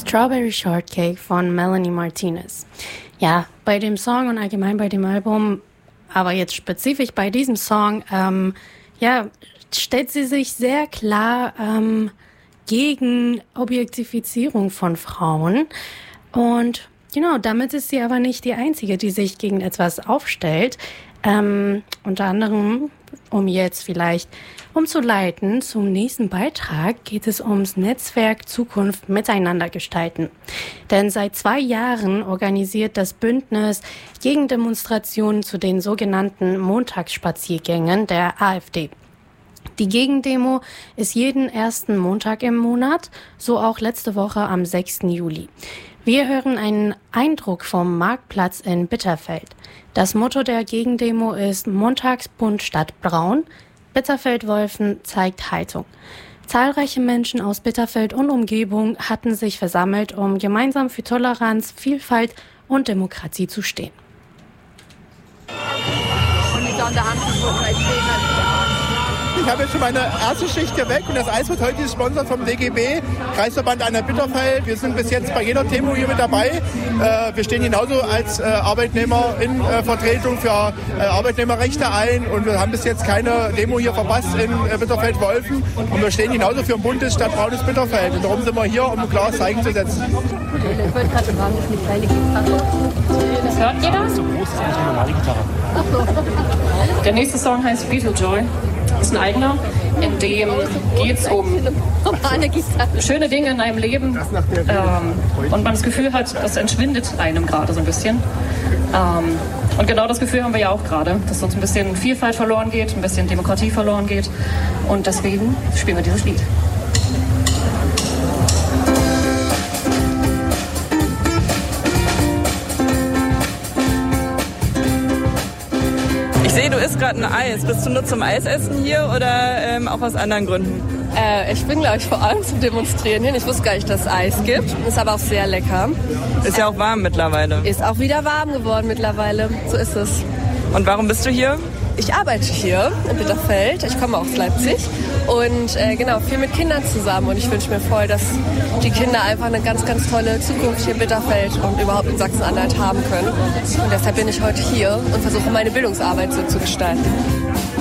Strawberry Shortcake von Melanie Martinez. Ja, bei dem Song und allgemein bei dem Album, aber jetzt spezifisch bei diesem Song, stellt sie sich sehr klar gegen Objektifizierung von Frauen. Und genau, damit ist sie aber nicht die Einzige, die sich gegen etwas aufstellt. Unter anderem, um jetzt vielleicht umzuleiten zum nächsten Beitrag, geht es ums Netzwerk Zukunft miteinander gestalten. Denn seit 2 Jahren organisiert das Bündnis Gegendemonstrationen zu den sogenannten Montagsspaziergängen der AfD. Die Gegendemo ist jeden ersten Montag im Monat, so auch letzte Woche am 6. Juli. Wir hören einen Eindruck vom Marktplatz in Bitterfeld. Das Motto der Gegendemo ist Montags bunt statt braun. Bitterfeld-Wolfen zeigt Haltung. Zahlreiche Menschen aus Bitterfeld und Umgebung hatten sich versammelt, um gemeinsam für Toleranz, Vielfalt und Demokratie zu stehen. Ich habe jetzt schon meine erste Schicht hier weg und das Eis wird heute gesponsert vom DGB, Kreisverband Anhalt-Bitterfeld. Wir sind bis jetzt bei jeder Demo hier mit dabei. Wir stehen genauso als Arbeitnehmer in Vertretung für Arbeitnehmerrechte ein und wir haben bis jetzt keine Demo hier verpasst in Bitterfeld-Wolfen und wir stehen genauso für ein buntes statt braunes Bitterfeld und darum sind wir hier, um ein klares Zeichen zu setzen. Ich wollte gerade fragen, ist eine kleine Gitarre. Das hört jeder? So groß ist eigentlich eine normale Gitarre. Der nächste Song heißt Beetlejoy. Das ist ein eigener, in dem geht es um schöne Dinge in einem Leben und man das Gefühl hat, das entschwindet einem gerade so ein bisschen. Und genau das Gefühl haben wir ja auch gerade, dass uns ein bisschen Vielfalt verloren geht, ein bisschen Demokratie verloren geht und deswegen spielen wir dieses Lied. Ich sehe, du isst gerade ein Eis. Bist du nur zum Eisessen hier oder auch aus anderen Gründen? Ich bin, glaube ich, vor allem zum Demonstrieren hier. Ich wusste gar nicht, dass es Eis gibt. Ist aber auch sehr lecker. Ist ja auch warm mittlerweile. Ist auch wieder warm geworden mittlerweile. So ist es. Und warum bist du hier? Ich arbeite hier in Bitterfeld. Ich komme aus Leipzig und viel mit Kindern zusammen. Und ich wünsche mir voll, dass die Kinder einfach eine ganz, ganz tolle Zukunft hier in Bitterfeld und überhaupt in Sachsen-Anhalt haben können. Und deshalb bin ich heute hier und versuche, meine Bildungsarbeit so zu gestalten.